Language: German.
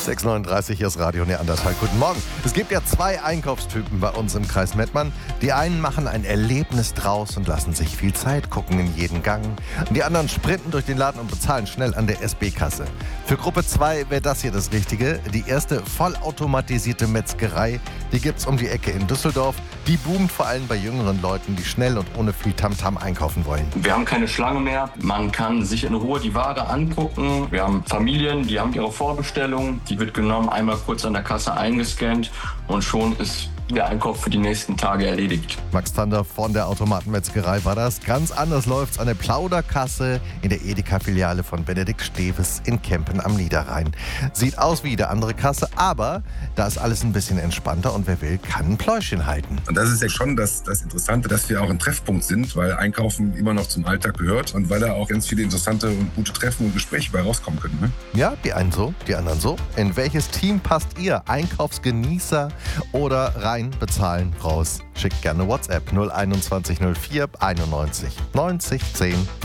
6:39 hier ist Radio Neandertal. Guten Morgen. Es gibt ja 2 Einkaufstypen bei uns im Kreis Mettmann. Die einen machen ein Erlebnis draus und lassen sich viel Zeit, gucken in jeden Gang. Und die anderen sprinten durch den Laden und bezahlen schnell an der SB-Kasse. Für Gruppe 2 wäre das hier das Richtige. Die erste vollautomatisierte Metzgerei, die gibt's um die Ecke in Düsseldorf. Die boomt vor allem bei jüngeren Leuten, die schnell und ohne viel Tamtam einkaufen wollen. Wir haben keine Schlange mehr. Man kann sich in Ruhe die Ware angucken. Wir haben Familien, die haben ihre Vorbestellung. Die wird genommen, einmal kurz an der Kasse eingescannt und schon ist der Einkauf für die nächsten Tage erledigt. Max Tander von der Automatenmetzgerei war das. Ganz anders läuft's an der Plauderkasse in der Edeka-Filiale von Benedikt Steves in Kempen am Niederrhein. Sieht aus wie jede andere Kasse, aber da ist alles ein bisschen entspannter und wer will, kann ein Pläuschen halten. Und das ist ja schon das Interessante, dass wir auch ein Treffpunkt sind, weil Einkaufen immer noch zum Alltag gehört und weil da auch ganz viele interessante und gute Treffen und Gespräche bei rauskommen können. Ne? Ja, die einen so, die anderen so. In welches Team passt ihr? Einkaufsgenießer oder rein bezahlen raus? Schickt gerne WhatsApp 021 04 91 90 10.